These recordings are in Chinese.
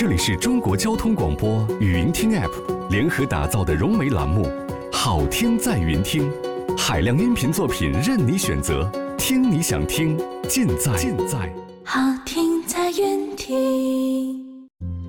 这里是中国交通广播语音听 App 联合打造的融媒栏目，好听在云听，海量音频作品任你选择，听你想听，尽在好听在云听。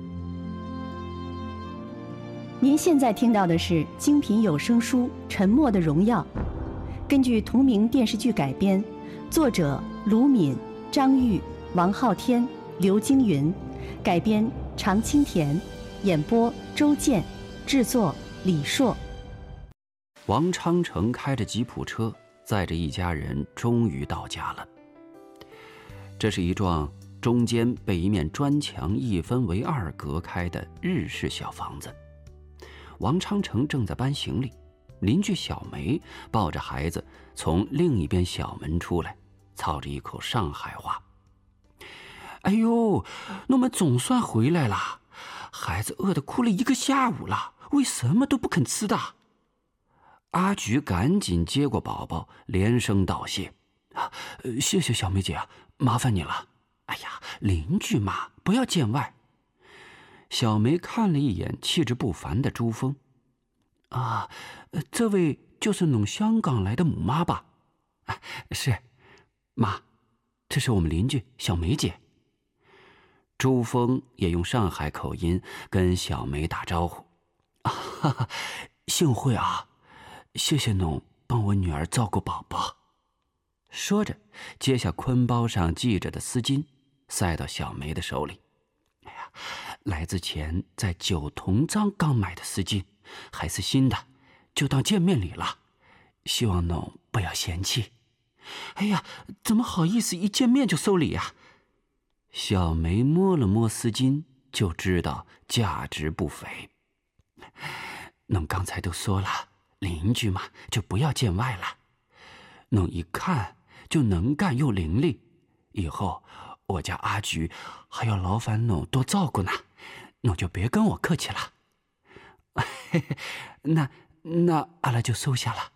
您现在听到的是精品有声书《沉默的荣耀》，根据同名电视剧改编，作者卢敏、张玉、王昊天、刘京云，改编常青田，演播周健，制作李硕。 王昌成开着吉普车载着一家人终于到家了。这是一幢中间被一面砖墙一分为二隔开的日式小房子。王昌成正在搬行李，邻居小梅抱着孩子从另一边小门出来，操着一口上海话：“哎呦，我们总算回来了，孩子饿得哭了一个下午了，为什么都不肯吃的？”阿菊赶紧接过宝宝，连声道谢：“谢谢小梅姐啊，麻烦你了。哎呀，邻居嘛，不要见外。”小梅看了一眼气质不凡的朱峰：“啊，这位就是侬香港来的母妈吧？”“是，妈，这是我们邻居小梅姐。”朱峰也用上海口音跟小梅打招呼：“啊，幸会啊，谢谢侬帮我女儿照顾宝宝。”说着接下坤包上系着的丝巾，塞到小梅的手里。“哎呀，来之前在九同章刚买的丝巾，还是新的，就当见面礼了，希望侬不要嫌弃。”“哎呀，怎么好意思一见面就收礼呀？”小梅摸了摸丝巾，就知道价值不菲。“侬刚才都说了，邻居嘛，就不要见外了。侬一看就能干又伶俐，以后我家阿菊还要劳烦侬多照顾呢，侬就别跟我客气了。”“那阿拉就收下了。”